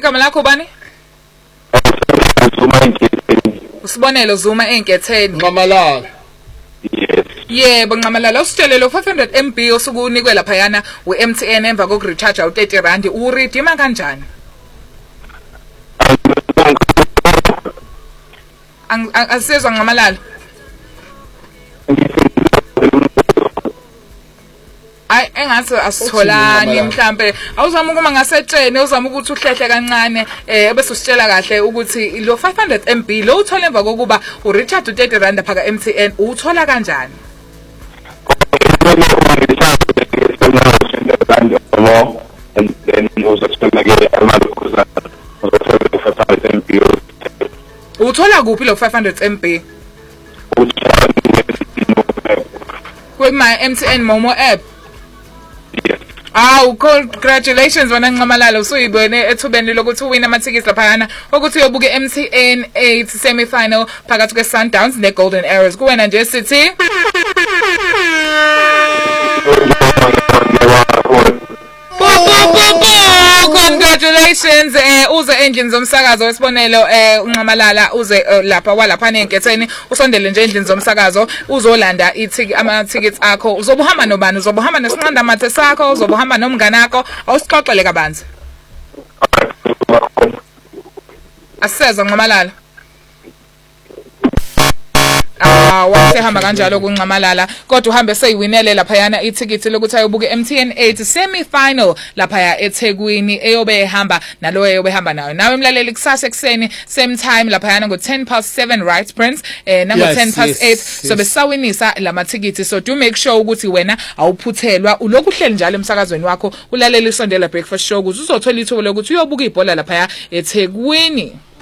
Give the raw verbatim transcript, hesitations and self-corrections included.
igama lakho bani? Usibonelo Zuma enketheni. Nqamalala. Yes. Yebo Nqamalala, usitshele lo five hundred M B osukunikwe lapha yana we-M T N emva kokurecharge u thirty rand uridima kanjani? Asizwa Nqamalala. Ay engathi asitholani mhlambe awuzama ukuma ngasetsheni uzama ukuthi uhlehle kancane eh bese usitshela kahle ukuthi lo five hundred M B lo uthola emva kokuba uRichard u thirty rand phaka M T N uthola kanjani? And then uzothola-ke imali ukuza uzothola five hundred M B. Uthola kuphi lo five hundred M B? Kuma M T N Momo app. Yes. Aw, congratulations wena Nqamalala, usuyibone ethubeni lokuthi uwina amathikisi laphana ukuthi uyobuka M T N eight semi final phakathi kwe Sundowns ne Golden Arrows. Kuwena nje sithi congratulations eh uze endlini zomsakazo wesibonelo eh uNqamalala uze uh, lapha walapha nenketheni usondele nje endlini zomsakazo uzolanda ithiki ama tickets akho uzobuhamba nobani uzobuhamba nesinqanda mathe sakho uzobuhamba nomngane akho awusixoxele kabanzi aseza Nqamalala Ah wasehamba kanjalo kuNqamalala kodwa uhambe seyiwinele lapha yana ithikithi lokuthi ayobuka M T N eight semi final lapha ya eThekwini eyobe ehamba nalo eyobe ehamba nayo nawe mlaleli kusasa ekseni same time lapha yana ngo ten past seven right Prince eh nango yes, ten past yes, eight yes. So besawinisa lamathikithi so do make sure ukuthi wena awuphuthelwa ulokhu uhleli njalo emsakazweni wakho ulalela isondela breakfast show ukuze uzothola ithuba lokuthi uyobuka ibhola lapha ya eThekwini.